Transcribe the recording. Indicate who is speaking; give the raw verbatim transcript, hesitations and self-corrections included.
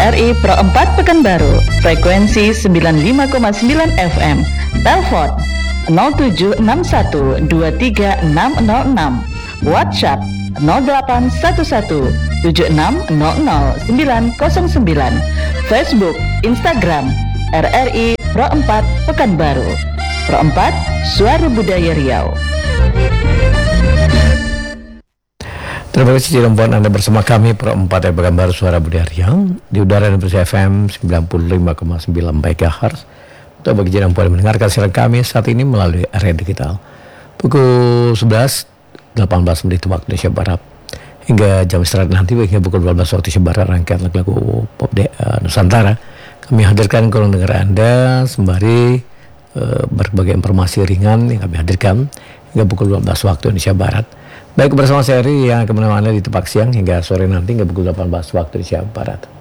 Speaker 1: R I Pro empat Pekanbaru, frekuensi sembilan puluh lima koma sembilan F M. Telepon nol tujuh enam satu dua tiga enam nol enam. WhatsApp nol delapan satu satu tujuh enam nol nol sembilan nol sembilan. Facebook, Instagram R R I Pro empat Pekanbaru. Pro empat, Suara Budaya Riau.
Speaker 2: Terima kasih Cirebon, Anda bersama kami Pro empat Pekanbaru Suara Budaya Riau di udara Indonesia F M sembilan puluh lima koma sembilan MHz. Untuk bagi Cirebon mendengarkan siaran kami saat ini melalui area digital. Pukul sebelas delapan belas menit waktu Indonesia Barat hingga jam istirahat nanti hingga pukul dua belas waktu Indonesia Barat rangkaian lagu-lagu pop de, uh, Nusantara kami hadirkan ke ruang dengar Anda sembari uh, berbagai informasi ringan yang kami hadirkan hingga pukul dua belas waktu Indonesia Barat. Baik, bersama saya Eri yang akan menemani Anda di tempat siang hingga sore nanti hingga pukul delapan belas waktu Indonesia Barat.